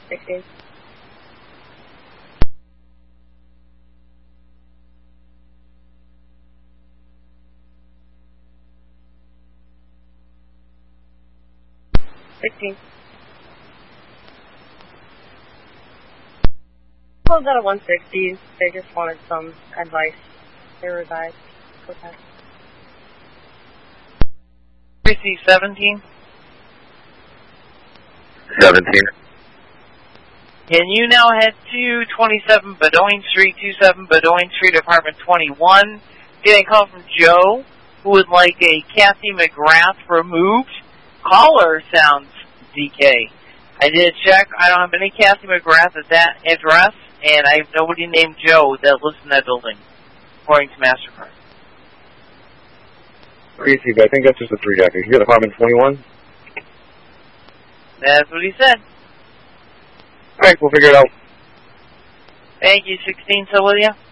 16. Closed out at 160. They just wanted some advice. They were advised. Okay. 17. 17. Can you now head to 27 Bedoin Street, 27 Bedoin Street, apartment 21? Getting a call from Joe, who would like a Kathy McGrath removed. Caller sounds DK. I did check. I don't have any Kathy McGrath at that address, and I have nobody named Joe that lives in that building, according to MasterCard. Crazy, but I think that's just a 3-decker. You got apartment 21? That's what he said. Alright, we'll figure it out. Thank you, 16, so will ya?